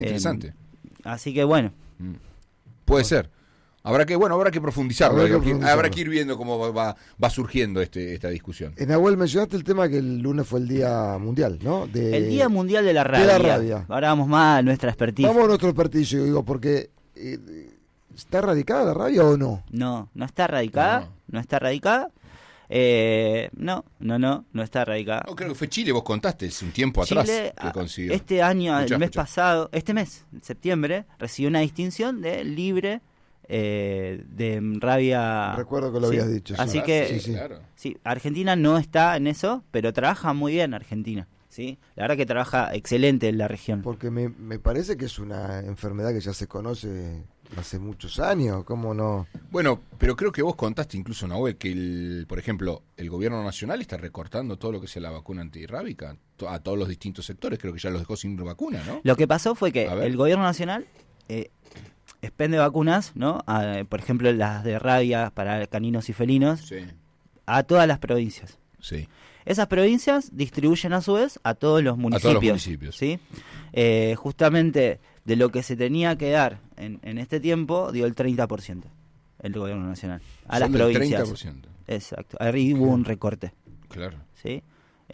Interesante. Así que bueno. Puede ser. Habrá que profundizarlo. Habrá que ir viendo cómo va surgiendo esta discusión. Nahuel, mencionaste el tema que el lunes fue el Día Mundial, ¿no? El Día Mundial de la Rabia. Ahora vamos más a nuestra expertise. Vamos a nuestro expertise, yo digo, porque ¿está erradicada la rabia o no? No está erradicada. No está erradicada. No está erradicada. No, creo que fue Chile, vos contaste, es un tiempo atrás que consiguió. Este año, el mes pasado, este mes, en septiembre, recibió una distinción de libre de rabia. Recuerdo que lo habías dicho. Así que, claro. Sí, Argentina no está en eso, pero trabaja muy bien Argentina. ¿Sí? La verdad que trabaja excelente en la región. Porque me parece que es una enfermedad que ya se conoce hace muchos años, ¿cómo no? Bueno, pero creo que vos contaste incluso, Nahuel, que por ejemplo, el gobierno nacional está recortando todo lo que sea la vacuna antirrábica a todos los distintos sectores, creo que ya los dejó sin vacuna, ¿no? Lo que pasó fue que el gobierno nacional expende vacunas, ¿no? Por ejemplo, las de rabia para caninos y felinos, sí, a todas las provincias. Sí. Esas provincias distribuyen a su vez a todos los municipios. ¿Sí? Justamente de lo que se tenía que dar en este tiempo, dio el 30% el gobierno nacional a las provincias. El 30%. Exacto. Ahí hubo un recorte. Claro. ¿Sí?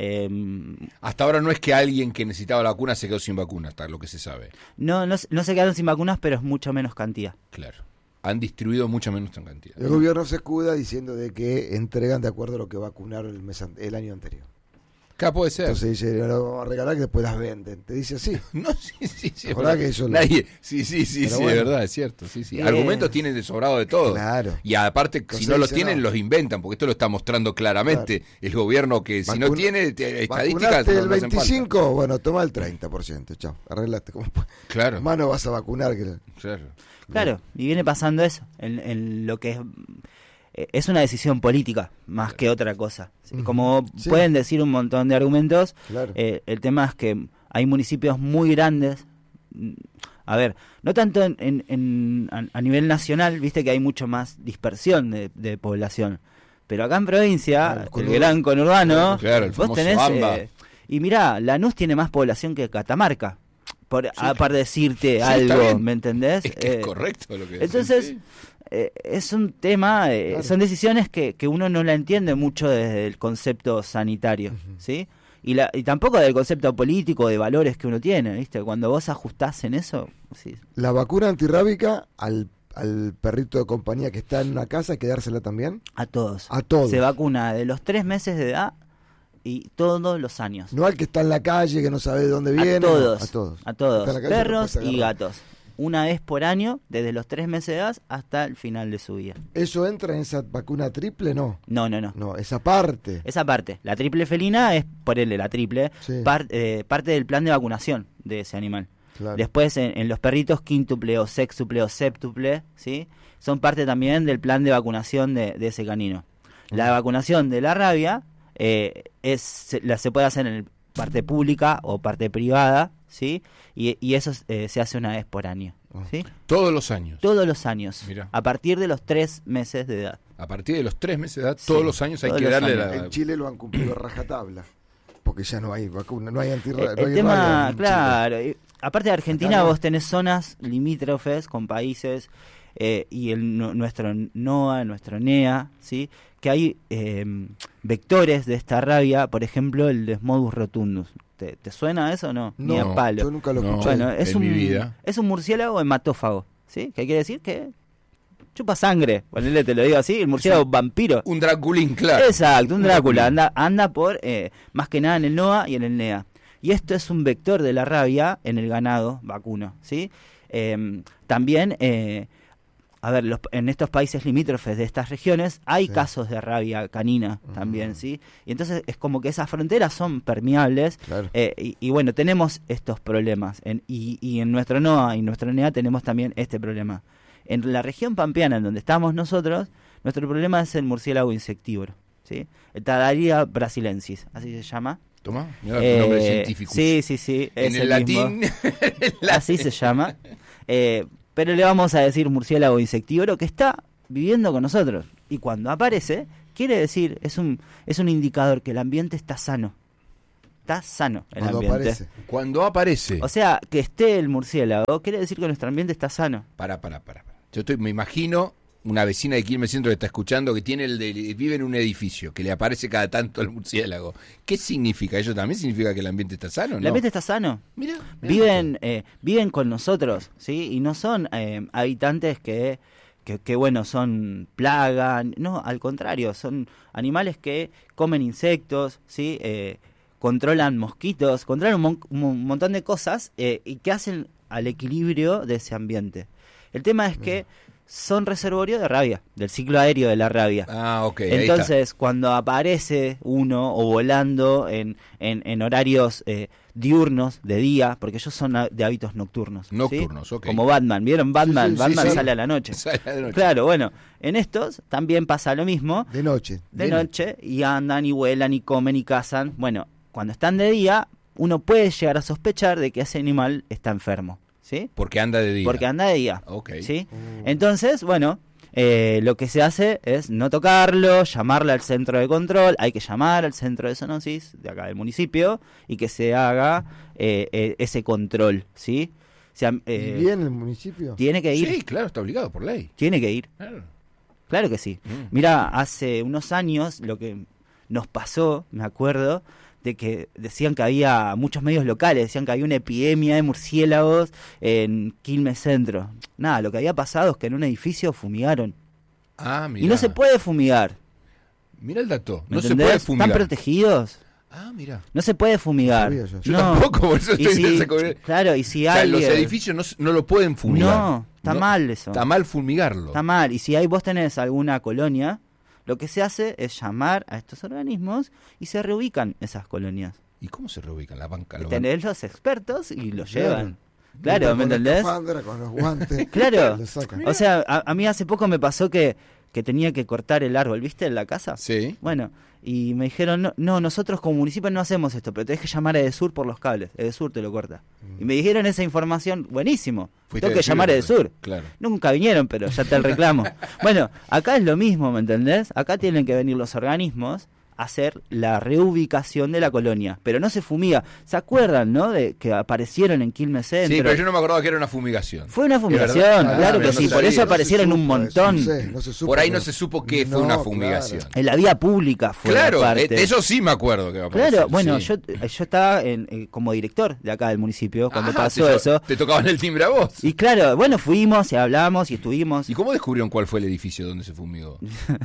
Hasta ahora no es que alguien que necesitaba la vacuna se quedó sin vacuna, hasta lo que se sabe. No se quedaron sin vacunas, pero es mucho menos cantidad. Claro. Han distribuido mucha menos cantidad. El gobierno se escuda diciendo de que entregan de acuerdo a lo que vacunaron el año anterior. Acá puede ser. Entonces dice, lo vamos a regalar que después las venden. Te dice así. No, sí. Es verdad que eso nadie. Sí, bueno, es verdad, es cierto. Sí. Argumentos tienen de sobrado de todo. Claro. Y aparte, Entonces, si no los tienen, los inventan, porque esto lo está mostrando claramente. Claro. El gobierno que si no tiene estadísticas. ¿Vacunaste el 25? Bueno, toma el 30%. Chao, arreglaste como claro. Más no vas a vacunar. Claro, y viene pasando eso. En lo que es una decisión política más que otra cosa. Como pueden decir un montón de argumentos, el tema es que hay municipios muy grandes. A ver, no tanto a nivel nacional, viste que hay mucho más dispersión de población. Pero acá en provincia, el gran conurbano, vos tenés... y mirá, Lanús tiene más población que Catamarca. Para decirte algo, ¿me entendés? Es que es correcto lo que decís. Entonces... es un tema, son decisiones que uno no la entiende mucho desde el concepto sanitario, ¿sí? Y tampoco del concepto político, de valores que uno tiene, ¿viste? Cuando vos ajustás en eso, sí. La vacuna antirrábica al perrito de compañía que está en una casa, ¿hay que dársela también? A todos. A todos. Se vacuna de los 3 meses de edad y todos los años. No al que está en la calle, que no sabe de dónde viene. A todos. Perros y gatos. Una vez por año, desde los 3 meses de edad hasta el final de su vida. ¿Eso entra en esa vacuna triple? No, esa parte. Esa parte. La triple felina es, por él, la triple, parte del plan de vacunación de ese animal. Claro. Después, en los perritos, quíntuple o sextuple o séptuple, ¿sí? Son parte también del plan de vacunación de ese canino. La vacunación de la rabia se puede hacer en parte pública o parte privada, ¿sí? Y eso se hace una vez por año, ¿sí? Todos los años. Todos los años. Mirá. A partir de los 3 meses de edad. A partir de los 3 meses de edad, todos los años hay que darle la... En Chile lo han cumplido a rajatabla, porque ya no hay vacuna, no hay antirrábica. El tema, claro. Aparte de Argentina, vos tenés zonas limítrofes con países y nuestro NOA, nuestro NEA, ¿sí? Que hay vectores de esta rabia, por ejemplo, el Desmodus rotundus. ¿Te suena eso o no? No, ni a palo. Yo nunca lo escuché. Bueno, es un murciélago hematófago, ¿sí? ¿Qué quiere decir? Que chupa sangre, ponele, te lo digo así, el murciélago vampiro. Un Draculín, claro. Exacto, un Drácula, anda por, más que nada en el NOA y en el NEA. Y esto es un vector de la rabia en el ganado vacuno, ¿sí? También... a ver, en estos países limítrofes de estas regiones hay casos de rabia canina también, ¿sí? Y entonces es como que esas fronteras son permeables, claro. Y bueno, tenemos estos problemas. Y en nuestro NOA y nuestro NEA tenemos también este problema. En la región pampeana, en donde estamos nosotros, nuestro problema es el murciélago insectívoro, ¿sí? El Tarariya brasilensis, así se llama. Toma, mira tu nombre científico. Sí. En el latín. Así se llama. Pero le vamos a decir murciélago insectívoro que está viviendo con nosotros. Y cuando aparece, quiere decir, es un indicador que el ambiente está sano. está sano el Cuando ambiente. aparece. Cuando aparece. O sea, que esté el murciélago quiere decir que nuestro ambiente está sano. Para. Me imagino una vecina de Quilmes Centro que está escuchando que vive en un edificio, que le aparece cada tanto el murciélago. ¿Qué significa? ¿Eso también significa que el ambiente está sano, no? El ambiente está sano. Mira. Viven con nosotros, ¿sí? Y no son habitantes que bueno, son plaga. No, al contrario, son animales que comen insectos, ¿sí? Controlan mosquitos, controlan un montón de cosas y que hacen al equilibrio de ese ambiente. El tema es que son reservorio de rabia, del ciclo aéreo de la rabia. Ah, ok. Entonces, cuando aparece uno o volando en horarios diurnos, de día, porque ellos son de hábitos nocturnos. Nocturnos, ¿sí? ok. Como Batman, ¿vieron Batman? Sí, Batman sí. sale a la noche. Sale de noche. Claro, bueno, en estos también pasa lo mismo. De noche. De noche, y andan y vuelan y comen y cazan. Bueno, cuando están de día, uno puede llegar a sospechar de que ese animal está enfermo, ¿sí? Porque anda de día. Porque anda de día, Ok. ¿sí? Entonces, bueno, lo que se hace es no tocarlo, llamarle al centro de control. Hay que llamar al centro de zoonosis de acá del municipio y que se haga ese control, ¿sí? O sea, ¿Y bien el municipio? tiene que ir. Sí, claro, está obligado por ley. Tiene que ir. Claro que sí. Mm. Mira, hace unos años lo que nos pasó, me acuerdo, de que decían que había muchos medios locales, decían que había una epidemia de murciélagos en Quilmes Centro. Nada, lo que había pasado es que en un edificio fumigaron. Ah, mira. Y no se puede fumigar. Mira el dato. ¿Me No se entendés? puede fumigar. Están protegidos. Ah, mira. No se puede fumigar. No sabía yo. Yo tampoco, por eso Y estoy si- en claro, y si O sea, hay... los edificios no lo pueden fumigar. No, está mal eso. Está mal fumigarlo. Está mal. Y si vos tenés alguna colonia, lo que se hace es llamar a estos organismos y se reubican esas colonias. ¿Y cómo se reubican? La banca. Tenés los expertos y los Claro. llevan. Claro, ¿me Con la entendés? escafandra, con los guantes. Claro. Lo sacan. O sea, a mí hace poco me pasó que tenía que cortar el árbol, ¿viste? En la casa. Sí. Bueno, y me dijeron, no, nosotros como municipio no hacemos esto, pero tenés que llamar a Edesur por los cables. Edesur te lo corta. Y me dijeron esa información, buenísimo. Fuiste Tengo que Edesur, llamar a Edesur. Claro. Nunca vinieron, pero ya está el reclamo. Bueno, acá es lo mismo, ¿me entendés? Acá tienen que venir los organismos a hacer la reubicación de la colonia, pero no se fumiga. ¿Se acuerdan, no? De que aparecieron en Quilmes Centro. Sí, pero yo no me acordaba que era una fumigación. Fue una ¿Es fumigación, verdad? claro Ah, que no sí, por sabía. eso aparecieron un montón. No se supo, Por ahí no se supo qué fue una fumigación. claro. En la vía pública fue Claro, aparte. de eso sí me acuerdo que va a aparecer, Claro, bueno, sí. yo estaba como director de acá del municipio cuando Ajá, pasó eso. Te tocaban el timbre a vos. Y claro, bueno, fuimos y hablamos y estuvimos. ¿Y cómo descubrieron cuál fue el edificio donde se fumigó?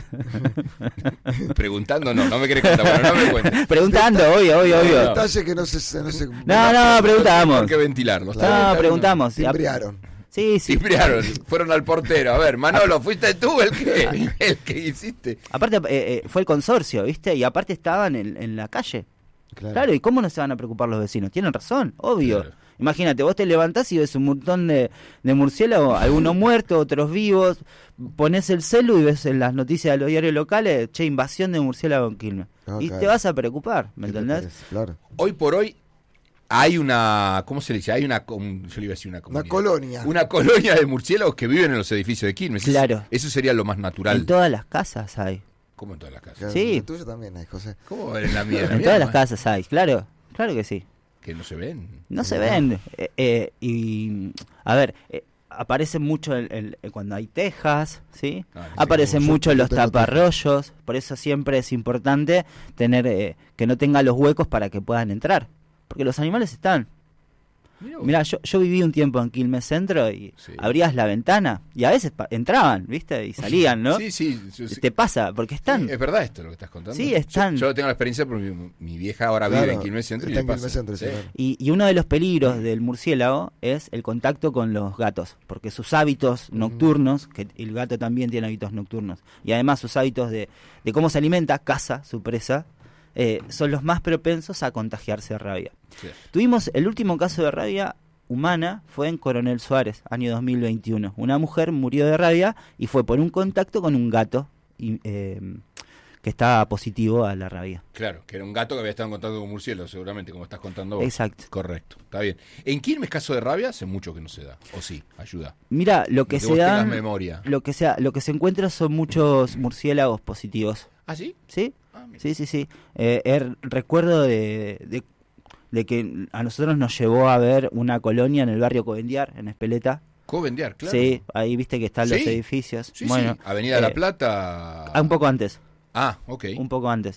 Preguntando, no me querés contar, bueno, no me cuentes. Preguntando, obvio. Detalle que no se No, preguntamos. Hay que ventilarlo. Claro. Está bien, No, preguntamos. timbrearon. Sí, sí. Timbriaron, fueron al portero. A ver, Manolo, ¿fuiste tú el que hiciste? Aparte, fue el consorcio, ¿viste? Y aparte estaban en la calle. Claro, ¿y cómo no se van a preocupar los vecinos? Tienen razón, obvio. Claro. Imagínate, vos te levantás y ves un montón de murciélagos, algunos muertos, otros vivos. Pones el celu y ves en las noticias de los diarios locales, che, invasión de murciélago en Quilmes. Ah, Y claro. te vas a preocupar, ¿me ¿Qué te entendés? parece? Claro. Hoy por hoy hay una, ¿cómo se le dice? Hay una, yo le iba a decir una comunidad. Una colonia. Una colonia de murciélagos que viven en los edificios de Quilmes. Claro. Eso sería lo más natural. En todas las casas hay. ¿Cómo en todas las casas? Claro, Sí. la tuya también hay, José. ¿Cómo va a haber en la mía? En todas las casas hay, claro que sí. Que no se ven. No se ven. Y, a ver, aparecen mucho cuando hay tejas, ¿sí? Ah, sí, Aparecen yo mucho los tengo taparrollos, por eso siempre es importante tener que no tenga los huecos para que puedan entrar. Porque los animales están. Mirá, yo viví un tiempo en Quilmes Centro y Sí. abrías la ventana y a veces entraban, ¿viste? Y salían, ¿no? Sí. Te pasa, porque están. Sí, es verdad esto lo que estás contando. Sí, están. Yo tengo la experiencia porque mi vieja ahora Claro, vive en Quilmes Centro y está le en pasa. Quilmes Centro, sí, Sí. claro. Y uno de los peligros del murciélago es el contacto con los gatos, porque sus hábitos nocturnos, que el gato también tiene hábitos nocturnos, y además sus hábitos de cómo se alimenta, caza su presa, son los más propensos a contagiarse de rabia. Sí. Tuvimos el último caso de rabia humana, fue en Coronel Suárez, año 2021. Una mujer murió de rabia y fue por un contacto con un gato que estaba positivo a la rabia. Claro, que era un gato que había estado en contacto con murciélagos, seguramente, como estás contando vos. Exacto. Correcto, está bien. ¿En Quilmes caso de rabia? Hace mucho que no se da. ¿O sí? Ayuda. Mira, lo que Que se vos da, tengas memoria. lo que se encuentra son muchos murciélagos positivos. ¿Ah, sí? ¿Sí? Ah, mira. Sí. Recuerdo de de que a nosotros nos llevó a ver una colonia en el barrio Covendiar, en Espeleta. Covendiar, claro. Sí, ahí viste que están los edificios. Sí, bueno, sí. Avenida La Plata. Un poco antes. Ah, ok. Un poco antes.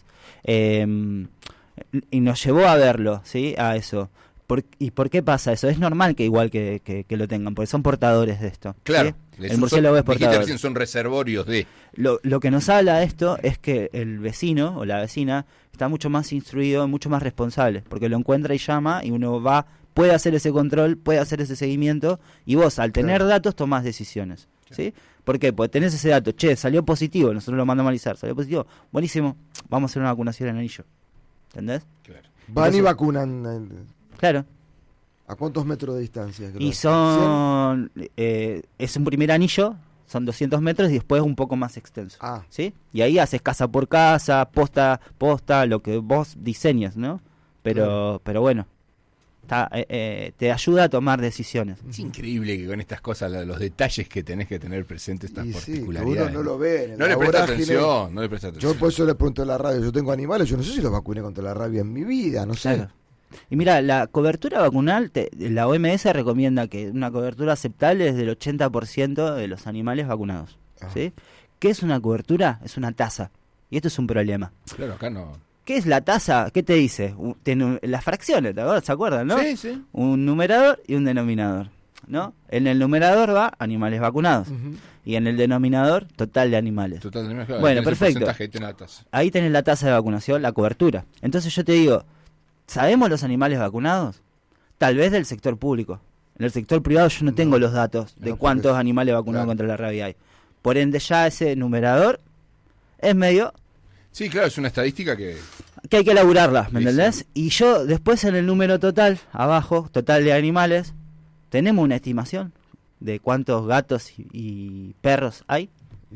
Y nos llevó a verlo, ¿sí? A eso. ¿Y por qué pasa eso? Es normal que igual que lo tengan, porque son portadores de esto. Claro. ¿Sí? El murciélago es portador. Recién, son reservorios de... Lo que nos habla de esto es que el vecino o la vecina está mucho más instruido, mucho más responsable, porque lo encuentra y llama y uno va, puede hacer ese control, puede hacer ese seguimiento y vos al tener datos tomás decisiones. Claro. ¿Sí? ¿Por qué? Porque tenés ese dato, salió positivo, nosotros lo mandamos a analizar, salió positivo, buenísimo, vamos a hacer una vacunación en Anillo. ¿Entendés? Claro. Van y vacunan. Claro. ¿A cuántos metros de distancia? Y son... es un primer anillo, son 200 metros y después un poco más extenso. ¿Sí? Y ahí haces casa por casa, posta, lo que vos diseñas, ¿no? Pero bueno, te ayuda a tomar decisiones. Es increíble que con estas cosas, los detalles que tenés que tener presentes, estas particularidades. Uno no lo ve. No le presta atención, Yo por eso le pregunto a la radio, yo tengo animales, yo no sé si los vacuné contra la rabia en mi vida, no sé. Claro. Y mira, la cobertura vacunal, la OMS recomienda que una cobertura aceptable es del 80% de los animales vacunados. ¿Sí? ¿Qué es una cobertura? Es una tasa. Y esto es un problema. Claro, acá no. ¿Qué es la tasa? ¿Qué te dice? Tiene las fracciones, ¿se acuerdan, no? Sí, sí. Un numerador y un denominador, ¿no? En el numerador va animales vacunados. Y en el denominador, total de animales. Total de animales, claro. Bueno, perfecto. Ahí tenés la tasa de vacunación, la cobertura. Entonces yo te digo, ¿sabemos los animales vacunados? Tal vez del sector público. En el sector privado yo no tengo los datos de cuántos animales vacunados contra la rabia hay. Por ende ya ese numerador es medio... Sí, claro, es una estadística que hay que elaborarla, ¿me entendés? Sí. Y yo después en el número total, abajo, total de animales, tenemos una estimación de cuántos gatos y perros hay.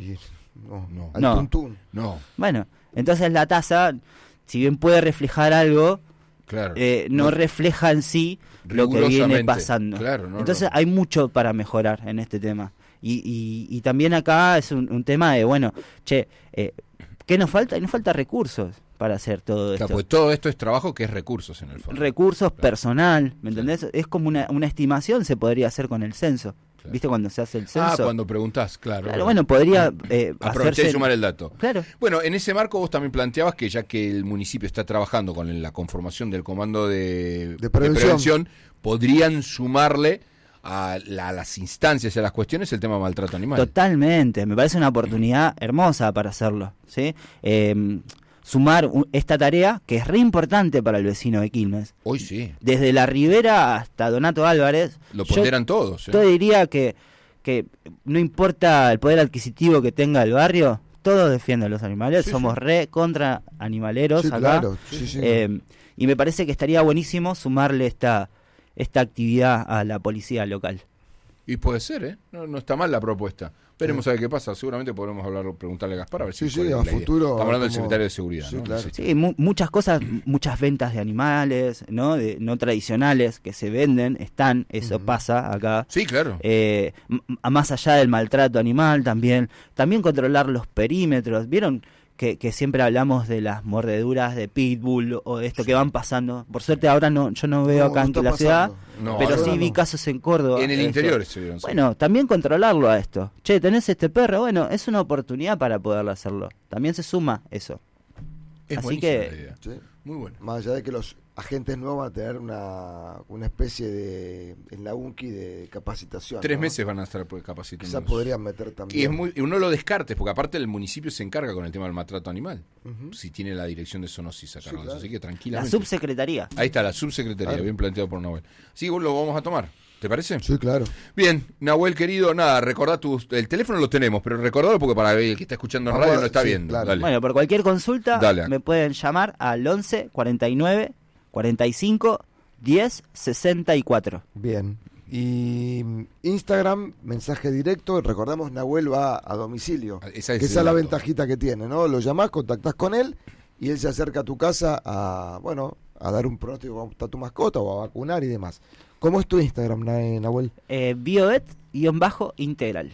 No. Bueno, entonces la tasa, si bien puede reflejar algo, claro, no refleja en sí lo que viene pasando. Claro, entonces hay mucho para mejorar en este tema. Y también acá es un tema de, bueno, ¿qué nos falta? Y nos falta recursos para hacer todo esto. Pues todo esto es trabajo que es recursos en el fondo. Recursos, personal, ¿me entendés? Es como una estimación se podría hacer con el censo. Claro. ¿Viste cuando se hace el censo? Cuando preguntás, claro. Bueno, podría aprovechar y sumar el dato. Claro. Bueno, en ese marco vos también planteabas que ya que el municipio está trabajando con la conformación del comando de prevención, podrían sumarle a las instancias y a las cuestiones el tema de maltrato animal. Totalmente, me parece una oportunidad hermosa para hacerlo, ¿sí? Sumar esta tarea que es re importante para el vecino de Quilmes. Hoy sí. Desde la Ribera hasta Donato Álvarez. Lo ponderan todos. Yo diría que no importa el poder adquisitivo que tenga el barrio, todos defienden los animales, somos re contra animaleros acá. Claro. Y me parece que estaría buenísimo sumarle esta actividad a la policía local. Y puede ser, no está mal la propuesta. Veremos a ver qué pasa. Seguramente podremos preguntarle a Gaspar a ver si a futuro. Estamos hablando del secretario de Seguridad, sí, ¿no? Claro. Sí, muchas cosas, muchas ventas de animales, ¿no? No tradicionales que se venden, eso pasa acá. Sí, claro. Más allá del maltrato animal, también controlar los perímetros. ¿Vieron? Que siempre hablamos de las mordeduras de pitbull o de esto que van pasando. Por suerte ahora yo no veo acá en la ciudad, pero sí vi casos en Córdoba. En el interior estuvieron. Bueno, también controlarlo a esto. ¿Tenés este perro? Bueno, es una oportunidad para poderlo hacerlo. También se suma eso. Así que... La idea. Sí. Muy bueno. Más allá de que los agentes nuevos van a tener una especie en la UNCI de capacitación. 3 meses van a estar capacitando. Quizás podrían meter también. Y uno lo descartes, porque aparte el municipio se encarga con el tema del maltrato animal. Si tiene la dirección de zoonosis a cargo de eso. Así que tranquilamente. La subsecretaría. Ahí está, la subsecretaría, bien planteado por Nahuel. Sí, vos lo vamos a tomar. ¿Te parece? Sí, claro. Bien, Nahuel querido, recordá el teléfono lo tenemos, pero recordalo porque para el que está escuchando en radio no está viendo. Claro. Dale. Bueno, por cualquier consulta me pueden llamar al 11 49 45 10 64. Bien. Y Instagram, mensaje directo. Recordamos, Nahuel va a domicilio. Esa es la ventajita que tiene, ¿no? Lo llamás, contactás con él y él se acerca a tu casa a dar un pronóstico a tu mascota o a vacunar y demás. ¿Cómo es tu Instagram, Nahuel? Biovet-integral.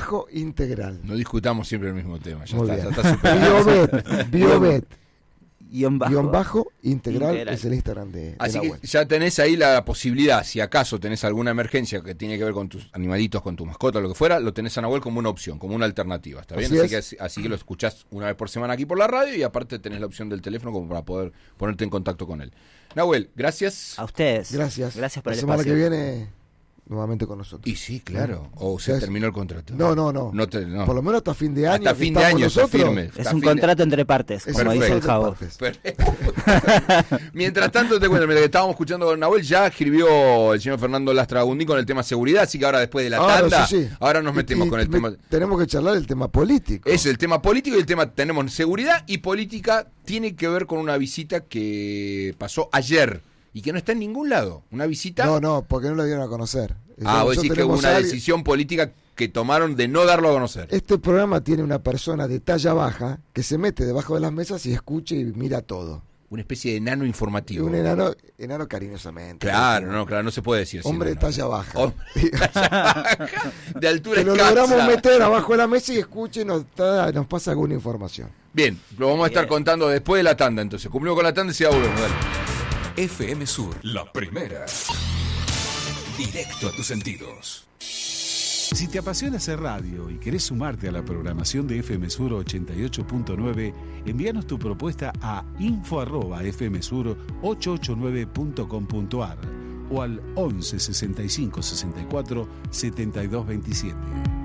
Biovet-integral. No discutamos siempre el mismo tema. Ya Muy está Biovet. Nahuel_integral es el Instagram de Así Nahuel. Que ya tenés ahí la posibilidad, si acaso tenés alguna emergencia que tiene que ver con tus animalitos, con tu mascota, lo que fuera, lo tenés a Nahuel como una opción, como una alternativa, ¿está bien? Así que lo escuchás una vez por semana aquí por la radio y aparte tenés la opción del teléfono como para poder ponerte en contacto con él. Nahuel, gracias. A ustedes. Gracias por el espacio. La semana que viene nuevamente con nosotros. Y sí, claro. O se terminó el contrato. No. Por lo menos hasta fin de año. Hasta fin de año está firme. Es un contrato entre partes, como dice el Javo. Mientras tanto, te cuento, mientras que estábamos escuchando con Nahuel, ya escribió el señor Fernando Lastragundín con el tema seguridad, así que ahora después de la tanda, ahora nos metemos con el tema. Tenemos que charlar el tema político. Es el tema político y el tema, tenemos seguridad y política, tiene que ver con una visita que pasó ayer. Y que no está en ningún lado. Una visita... No, porque no lo dieron a conocer. Vos decís que hubo una decisión política que tomaron de no darlo a conocer. Este programa tiene una persona de talla baja que se mete debajo de las mesas y escucha y mira todo. Una especie de enano informativo. Un enano cariñosamente. Claro, no se puede decir así. Hombre de talla baja. De altura escasa. Lo logramos meter abajo de la mesa y escuche y nos pasa alguna información. Bien, lo vamos a estar contando después de la tanda, entonces. Cumplimos con la tanda y se volvemos, dale. FM Sur, la primera. Directo a tus sentidos. Si te apasiona hacer radio y querés sumarte a la programación de FM Sur 88.9, envíanos tu propuesta a info@fmsur889.com.ar o al 11 65 64 72 27.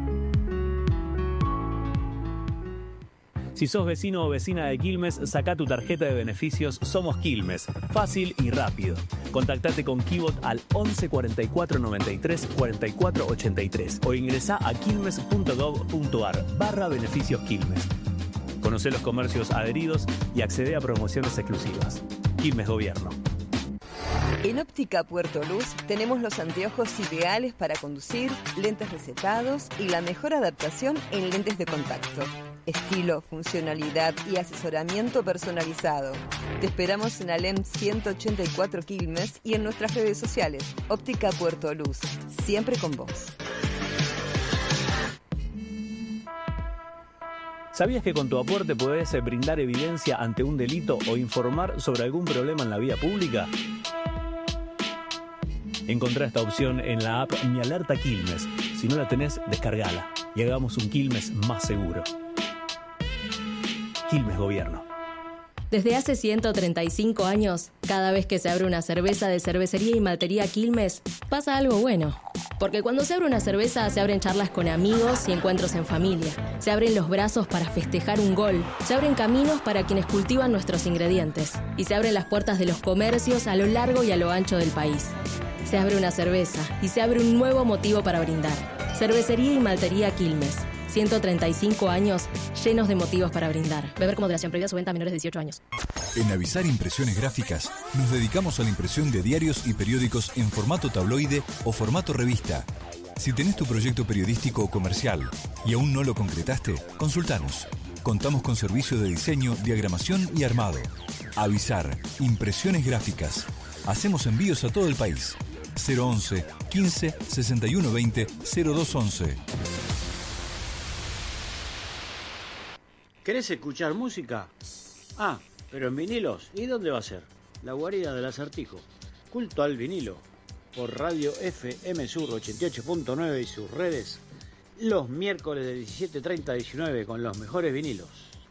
Si sos vecino o vecina de Quilmes, sacá tu tarjeta de beneficios Somos Quilmes. Fácil y rápido. Contactate con Kibot al 11 44 93 44 83 o ingresá a quilmes.gov.ar/beneficios Quilmes. Conocé los comercios adheridos y accede a promociones exclusivas. Quilmes Gobierno. En Óptica Puerto Luz tenemos los anteojos ideales para conducir, lentes recetados y la mejor adaptación en lentes de contacto. Estilo, funcionalidad y asesoramiento personalizado. Te esperamos en Alem 184 Quilmes y en nuestras redes sociales. Óptica Puerto Luz, siempre con vos. ¿Sabías que con tu aporte podés brindar evidencia ante un delito o informar sobre algún problema en la vía pública? Encontrá esta opción en la app Mi Alerta Quilmes. Si no la tenés, descargala y hagamos un Quilmes más seguro. Quilmes Gobierno. Desde hace 135 años, cada vez que se abre una cerveza de Cervecería y Maltería Quilmes, pasa algo bueno. Porque cuando se abre una cerveza, se abren charlas con amigos y encuentros en familia. Se abren los brazos para festejar un gol. Se abren caminos para quienes cultivan nuestros ingredientes. Y se abren las puertas de los comercios a lo largo y a lo ancho del país. Se abre una cerveza y se abre un nuevo motivo para brindar. Cervecería y Maltería Quilmes. 135 años llenos de motivos para brindar. Beber con moderación, prohibida su venta a menores de 18 años. En Avisar Impresiones Gráficas nos dedicamos a la impresión de diarios y periódicos en formato tabloide o formato revista. Si tenés tu proyecto periodístico o comercial y aún no lo concretaste, consultanos. Contamos con servicio de diseño, diagramación y armado. Avisar Impresiones Gráficas. Hacemos envíos a todo el país. 011 15 61 20 0211. ¿Querés escuchar música? Pero en vinilos. ¿Y dónde va a ser? La guarida del Acertijo. Culto al vinilo. Por Radio FM Sur 88.9 y sus redes. Los miércoles de 17:30 a 19 con los mejores vinilos.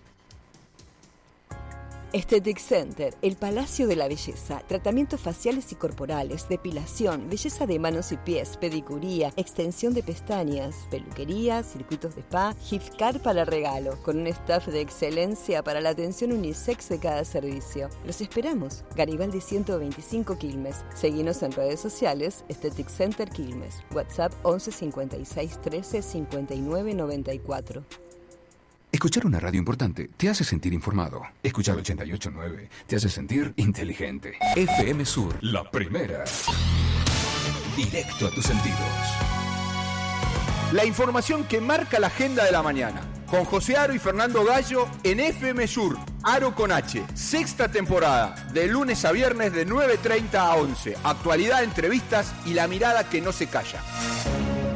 Aesthetic Center, el Palacio de la Belleza. Tratamientos faciales y corporales, depilación, belleza de manos y pies, pedicuría, extensión de pestañas, peluquería, circuitos de spa, gift card para regalo, con un staff de excelencia para la atención unisex de cada servicio. Los esperamos. Garibaldi 125 Quilmes. Seguinos en redes sociales, Aesthetic Center Quilmes. WhatsApp 11 56 13 59 94. Escuchar una radio importante te hace sentir informado. Escuchar 88.9 te hace sentir inteligente. FM Sur, la primera. Directo a tus sentidos. La información que marca la agenda de la mañana. Con José Aro y Fernando Gallo en FM Sur. Aro con H. Sexta temporada. De lunes a viernes de 9:30 a 11. Actualidad, entrevistas y la mirada que no se calla.